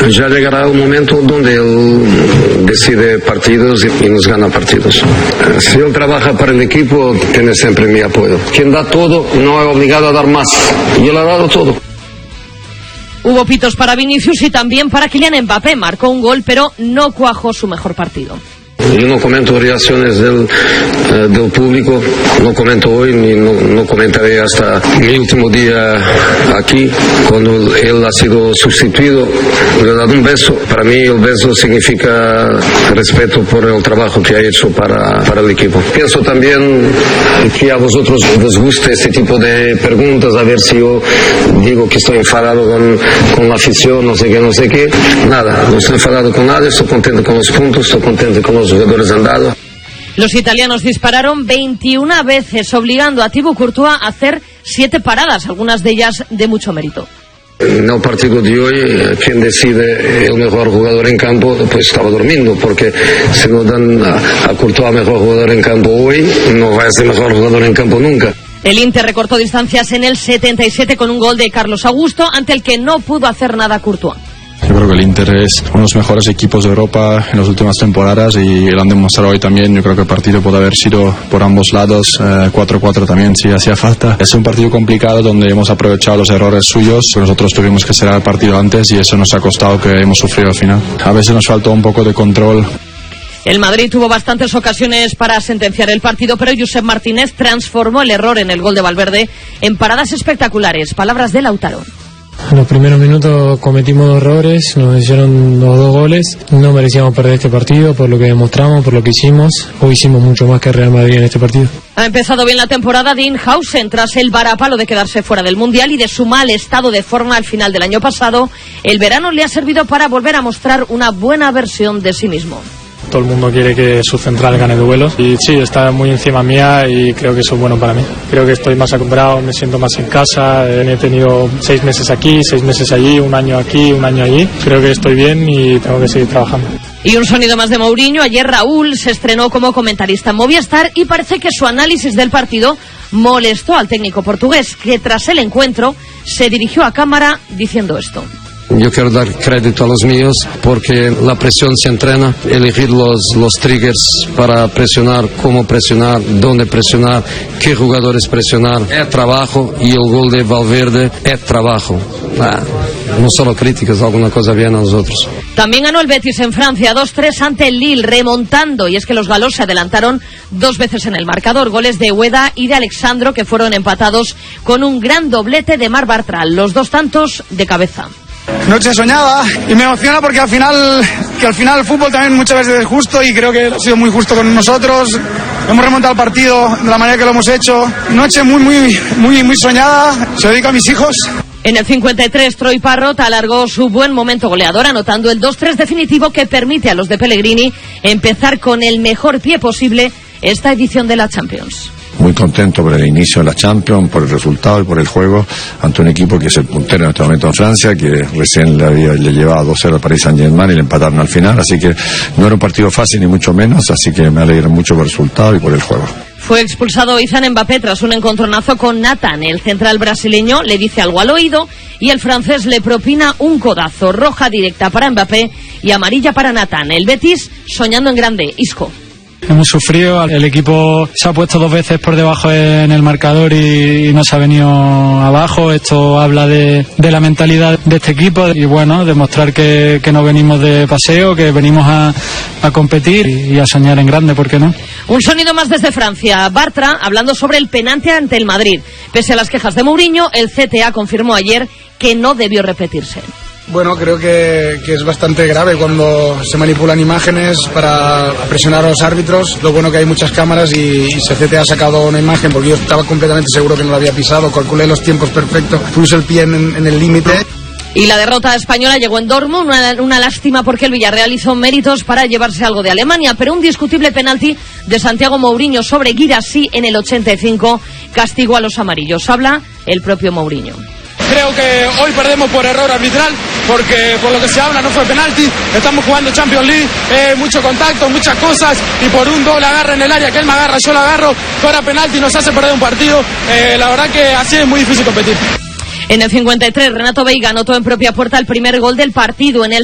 Ya llegará un momento donde él decide partidos y nos gana partidos. Si él trabaja para el equipo, tiene siempre mi apoyo. Quien da todo no es obligado a dar más. Y él ha dado todo. Hubo pitos para Vinicius y también para Kylian Mbappé. Marcó un gol, pero no cuajó su mejor partido. Yo no comento reacciones del público, no comento hoy ni no comentaré hasta mi último día aquí, cuando él ha sido sustituido. Le he dado un beso. Para mí el beso significa respeto por el trabajo que ha hecho para el equipo. Pienso también que a vosotros os guste este tipo de preguntas, a ver si yo digo que estoy enfadado con la afición, no sé qué. Nada, no estoy enfadado con nadie, estoy contento con los puntos, estoy contento con los jugadores han dado. Los italianos dispararon 21 veces, obligando a Thibaut Courtois a hacer 7 paradas, algunas de ellas de mucho mérito. En el partido de hoy, quien decide el mejor jugador en campo, pues estaba durmiendo, porque si no dan a Courtois mejor jugador en campo hoy, no va a ser mejor jugador en campo nunca. El Inter recortó distancias en el 77 con un gol de Carlos Augusto, ante el que no pudo hacer nada Courtois. Yo creo que el Inter es uno de los mejores equipos de Europa en las últimas temporadas y lo han demostrado hoy también. Yo creo que el partido puede haber sido por ambos lados, 4-4 también si hacía falta. Es un partido complicado donde hemos aprovechado los errores suyos. Nosotros tuvimos que cerrar el partido antes y eso nos ha costado que hemos sufrido al final. A veces nos faltó un poco de control. El Madrid tuvo bastantes ocasiones para sentenciar el partido, pero Josep Martínez transformó el error en el gol de Valverde en paradas espectaculares. Palabras de Lautaro. En los primeros minutos cometimos 2 errores, nos hicieron los 2 goles, no merecíamos perder este partido por lo que demostramos, por lo que hicimos. Hoy hicimos mucho más que Real Madrid en este partido. Ha empezado bien la temporada de Inhausen tras el varapalo de quedarse fuera del Mundial y de su mal estado de forma al final del año pasado. El verano le ha servido para volver a mostrar una buena versión de sí mismo. Todo el mundo quiere que su central gane duelos y sí, está muy encima mía y creo que eso es bueno para mí. Creo que estoy más acostumbrado, me siento más en casa, he tenido 6 meses aquí, 6 meses allí, 1 año aquí, 1 año allí. Creo que estoy bien y tengo que seguir trabajando. Y un sonido más de Mourinho. Ayer Raúl se estrenó como comentarista en Movistar y parece que su análisis del partido molestó al técnico portugués, que tras el encuentro se dirigió a cámara diciendo esto. Yo quiero dar crédito a los míos porque la presión se entrena, elegir los triggers para presionar, cómo presionar, dónde presionar, qué jugadores presionar, es trabajo y el gol de Valverde es trabajo. No solo críticas, alguna cosa bien a nosotros. También ganó el Betis en Francia 2-3 ante el Lille, remontando, y es que los galos se adelantaron 2 veces en el marcador, goles de Ueda y de Alexandro que fueron empatados con un gran doblete de Marc Bartra, los 2 tantos de cabeza. Noche soñada y me emociona porque al final el fútbol también muchas veces es justo y creo que ha sido muy justo con nosotros. Hemos remontado el partido de la manera que lo hemos hecho. Noche muy soñada. Se dedica a mis hijos. En el 53, Troy Parrott alargó su buen momento goleador, anotando el 2-3 definitivo que permite a los de Pellegrini empezar con el mejor pie posible esta edición de la Champions. Muy contento por el inicio de la Champions, por el resultado y por el juego ante un equipo que es el puntero en este momento en Francia, que recién le llevaba 2-0 al Paris Saint-Germain y le empataron al final, así que no era un partido fácil ni mucho menos, así que me alegro mucho por el resultado y por el juego. Fue expulsado Kylian Mbappé tras un encontronazo con Nathan. El central brasileño le dice algo al oído y el francés le propina un codazo. Roja directa para Mbappé y amarilla para Nathan. El Betis soñando en grande. Isco. Hemos sufrido, el equipo se ha puesto 2 veces por debajo en el marcador y no se ha venido abajo. Esto habla de la mentalidad de este equipo y bueno, demostrar que no venimos de paseo, que venimos a competir y a soñar en grande, ¿por qué no? Un sonido más desde Francia. Bartra hablando sobre el penalti ante el Madrid. Pese a las quejas de Mourinho, el CTA confirmó ayer que no debió repetirse. Bueno, creo que es bastante grave cuando se manipulan imágenes para presionar a los árbitros. Lo bueno que hay muchas cámaras y CCT ha sacado una imagen porque yo estaba completamente seguro que no lo había pisado, calculé los tiempos perfectos, puse el pie en el límite. Y la derrota española llegó en Dortmund, una lástima porque el Villarreal hizo méritos para llevarse algo de Alemania, pero un discutible penalti de Santiago Mourinho sobre Guirassy en el 85 castigó a los amarillos. Habla el propio Mourinho. Creo que hoy perdemos por error arbitral, porque por lo que se habla no fue penalti, estamos jugando Champions League, mucho contacto, muchas cosas, y por un doble agarre en el área que él me agarra, yo lo agarro, fuera penalti nos hace perder un partido, la verdad que así es muy difícil competir. En el 53, Renato Veiga anotó en propia puerta el primer gol del partido. En el